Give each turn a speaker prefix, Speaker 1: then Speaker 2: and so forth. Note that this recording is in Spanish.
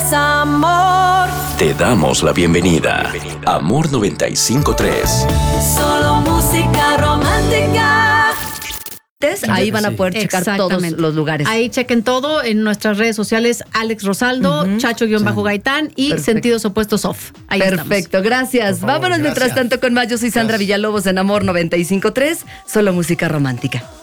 Speaker 1: es amor.
Speaker 2: Te damos la bienvenida. Amor 95.3.
Speaker 1: Solo música romántica.
Speaker 3: Ahí van a poder checar todos los lugares.
Speaker 4: Ahí chequen todo en nuestras redes sociales, Alex Rosaldo, Chacho-Gaitán y Sentidos Opuestos Off. Ahí
Speaker 3: Perfecto, gracias.
Speaker 5: Por favor,
Speaker 3: Vámonos mientras tanto con más. Yo soy Sandra Villalobos en Amor 95.3, solo música romántica.